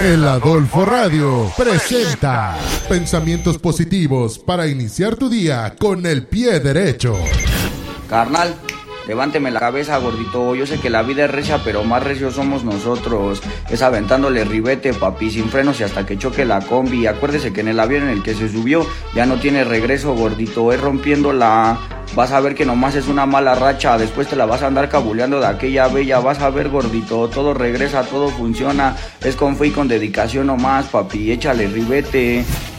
El Adolfo Radio presenta pensamientos positivos para iniciar tu día con el pie derecho. Carnal, levánteme la cabeza, gordito. Yo sé que la vida es recia, pero más recios somos nosotros. Es aventándole ribete, papi, sin frenos y hasta que choque la combi. Acuérdese que en el avión en el que se subió ya no tiene regreso, gordito. Es rompiéndola. Vas a ver que nomás es una mala racha. Después te la vas a andar cabuleando de aquella bella. Vas a ver, gordito, todo regresa, todo funciona. Es con fe y con dedicación nomás, papi. Échale ribete.